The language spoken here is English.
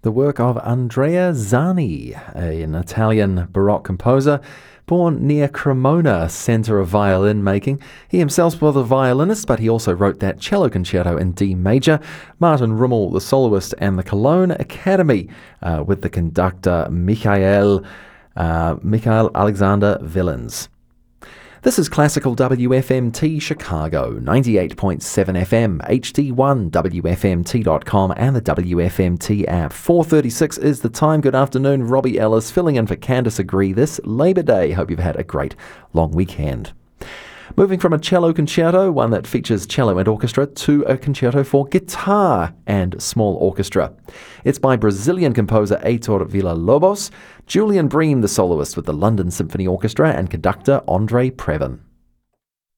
the work of Andrea Zani, an Italian Baroque composer born near Cremona, centre of violin making. He himself was a violinist, but he also wrote that cello concerto in D major. Martin Rimmel, the soloist, and the Cologne Academy with the conductor Michael Alexander Villens. This is Classical WFMT Chicago, 98.7 FM, HD1, WFMT.com, and the WFMT app. 4:36 is the time. Good afternoon, Robbie Ellis, filling in for Candice Agree this Labour Day. Hope you've had a great long weekend. Moving from a cello concerto, one that features cello and orchestra, to a concerto for guitar and small orchestra. It's by Brazilian composer Heitor Villa-Lobos, Julian Bream, the soloist with the London Symphony Orchestra, and conductor Andre Previn.